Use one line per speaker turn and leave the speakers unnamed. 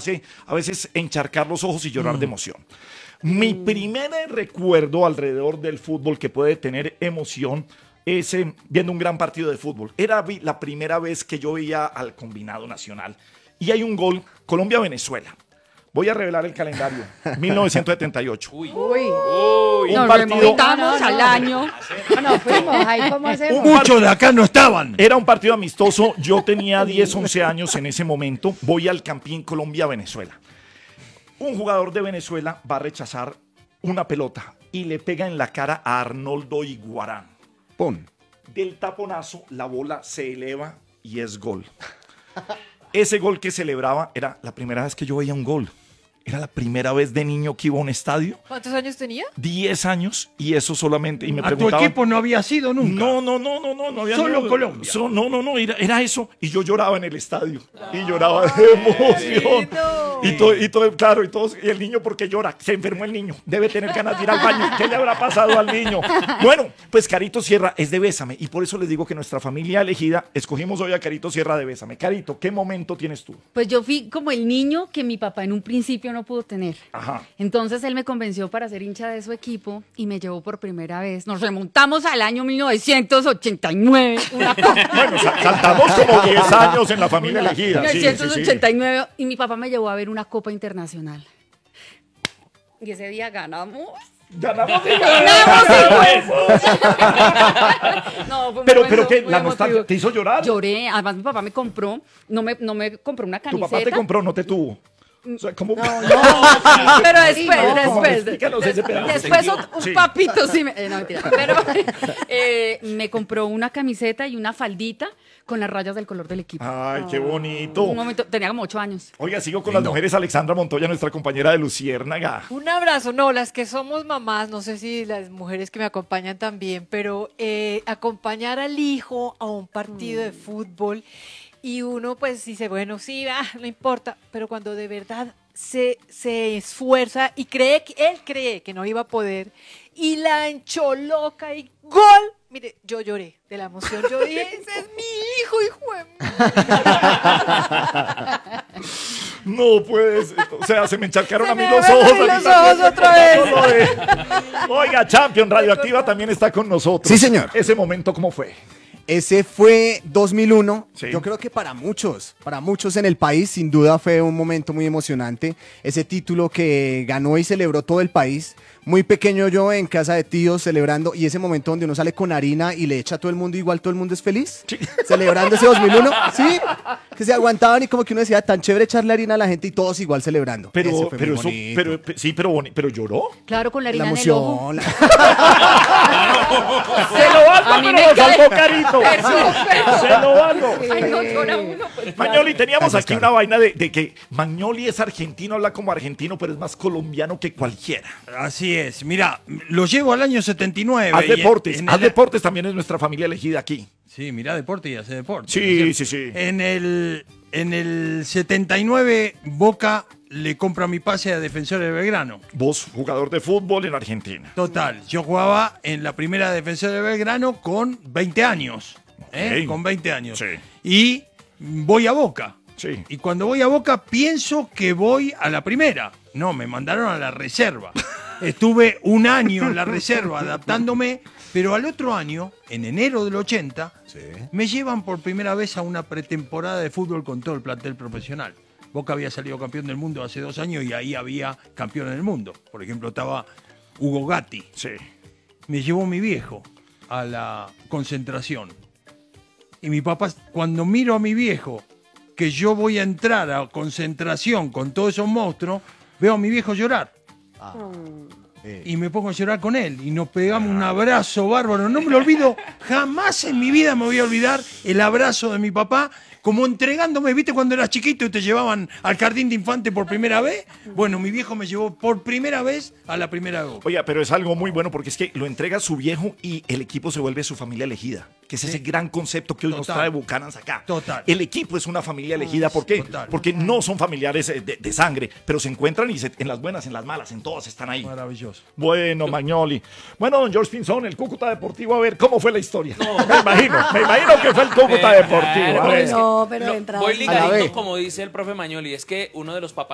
hace a veces encharcar los ojos y llorar de emoción. Mi primer recuerdo alrededor del fútbol que puede tener emoción es viendo un gran partido de fútbol. Era la primera vez que yo veía al combinado nacional. Y hay un gol, Colombia-Venezuela. Voy a revelar el calendario, 1978.
Uy.
Un
Nos
partido,
remontamos al año.
No fuimos, ahí cómo hacemos.
Muchos de acá no estaban.
era un partido amistoso, yo tenía 10, 11 años en ese momento. Voy al Campín Colombia-Venezuela. Un jugador de Venezuela va a rechazar una pelota y le pega en la cara a Arnoldo Iguarán.
Pum.
Del taponazo, la bola se eleva y es gol. Ese gol que celebraba era la primera vez que yo veía un gol. Era la primera vez de niño que iba a un estadio.
¿Cuántos años tenía?
10 años y eso solamente. Y me
A tu
preguntaban,
equipo no había sido nunca.
No había
Solo
nada.
Colombia.
No, era eso. Y yo lloraba en el estadio. Y lloraba de emoción. Claro, y todos, y el niño, ¿porque llora? Se enfermó el niño. Debe tener ganas de ir al baño. ¿Qué le habrá pasado al niño? Bueno, pues Carito Sierra es de Bésame. Y por eso les digo que nuestra familia elegida, escogimos hoy a Carito Sierra de Bésame. Carito, ¿qué momento tienes tú?
Pues yo fui como el niño que mi papá en un principio no pudo tener.
Ajá.
Entonces él me convenció para ser hincha de su equipo y me llevó por primera vez. Nos remontamos al año 1989. Una copa.
Bueno, saltamos como 10 años en la familia elegida. Sí, sí, sí.
1989 y mi papá me llevó a ver una copa internacional. Y ese día ganamos.
Ganamos.
No, fue un
Pero
momento
que
muy
la
emotivo.
nostalgia te hizo llorar.
Lloré, además mi papá me compró, no me compró una
Tu
camiseta.
papá te compró, no te tuvo. O sea, ¿cómo?
Pero después,
Explícanos ese pedazo.
después un
Sí.
papito sí no mentira, pero me compró una camiseta y una faldita con las rayas del color del equipo.
Ay, qué bonito.
Un momento, tenía como 8 años.
Oiga, sigo con las mujeres. Alexandra Montoya, nuestra compañera de Luciérnaga.
Un abrazo, no, las que somos mamás, no sé si las mujeres que me acompañan también, pero acompañar al hijo a un partido de fútbol y uno pues dice, bueno, sí, no importa, pero cuando de verdad se esfuerza y él cree que no iba a poder y la encholoca y ¡gol! Mire, yo lloré de la emoción, yo dije, ese es mi hijo de...
No puedes. O sea, se me encharcaron
Se
a mí
me
los
abren
ojos.
los
ahorita.
ojos otra vez.
Oiga, Champion Radioactiva también está con nosotros.
Sí, señor.
Ese momento, ¿cómo fue?
Ese fue 2001.
Sí.
Yo creo que para muchos en el país, sin duda fue un momento muy emocionante. Ese título que ganó y celebró todo el país. Muy pequeño yo en casa de tíos celebrando y ese momento donde uno sale con harina y le echa a todo el mundo, igual todo el mundo es feliz.
Sí.
Celebrando ese 2001. Sí, que se aguantaban y como que uno decía, tan chévere echarle harina a la gente y todos igual celebrando. Ese
Pero,
fue
pero
muy
eso,
bonito.
sí, pero lloró.
Claro, con la
La
harina en el ojo.
emoción.
Se lo valgo,
A mí
pero
me
lo
cae.
salvó Carito. Se lo valgo.
Ay, no, llora uno. Pues,
Magnoli, teníamos
Gracias,
aquí una vaina de que Magnoli es argentino, habla como argentino, pero es más colombiano que cualquiera.
Así es. Mira, lo llevo al año 79.
Haz
y
deportes,
en
haz
el-
deportes también es nuestra familia elegida aquí.
Sí, mira deporte y hace deporte.
Sí, sí, sí.
En el 79, Boca le compra mi pase a Defensor de Belgrano.
Vos, jugador de fútbol en Argentina.
Total, yo jugaba en la primera Defensor de Belgrano con 20 años.
Ok.
Con 20 años.
Sí.
Y voy a Boca.
Sí.
Y cuando voy a Boca pienso que voy a la primera. No, me mandaron a la reserva. Estuve un año en la reserva adaptándome, pero al otro año, en enero del 80, me llevan por primera vez a una pretemporada de fútbol con todo el plantel profesional. Boca había salido campeón del mundo hace 2 años y ahí había campeones del mundo. Por ejemplo, estaba Hugo Gatti.
Sí.
Me llevó mi viejo a la concentración. Y mi papá, cuando miro a mi viejo, que yo voy a entrar a concentración con todos esos monstruos, veo a mi viejo llorar. Y me pongo a llorar con él. Y nos pegamos un abrazo bárbaro. No me lo olvido, jamás en mi vida me voy a olvidar el abrazo de mi papá, como entregándome, ¿viste cuando eras chiquito y te llevaban al jardín de infante por primera vez? Bueno, mi viejo me llevó por primera vez a la primera de Boca.
Oiga, pero es algo muy bueno porque es que lo entrega su viejo y el equipo se vuelve su familia elegida. Que es ese gran concepto que hoy nos
Total.
trae Bucanans acá.
Total.
El equipo es una familia elegida. ¿Por qué?
Total.
Porque no son familiares de sangre, pero se encuentran y en las buenas, en las malas, en todas están ahí.
Maravilloso.
Bueno, Magnoli. Bueno, don George Pinzón, el Cúcuta Deportivo, a ver, ¿cómo fue la historia? Me imagino que fue el Cúcuta Deportivo. A ver.
No, pero de
Voy
entrada.
A la
ligadito,
B.
como dice el profe Mañoli, es que uno de los papás